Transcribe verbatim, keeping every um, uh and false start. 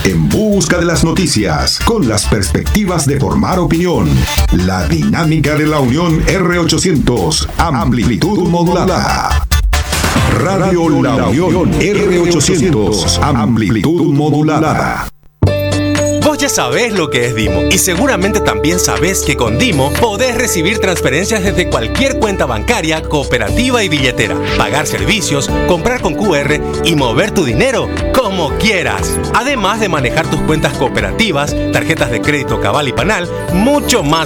En busca de las noticias, con las perspectivas de formar opinión. La dinámica de la Unión R ochocientos, amplitud modulada. Radio La Unión R ochocientos, amplitud modulada. Vos ya sabés lo que es Dimo y seguramente también sabés que con Dimo podés recibir transferencias desde cualquier cuenta bancaria, cooperativa y billetera, pagar servicios, comprar con Q R y mover tu dinero como quieras. Además de manejar tus cuentas cooperativas, tarjetas de crédito Cabal y Panal, mucho más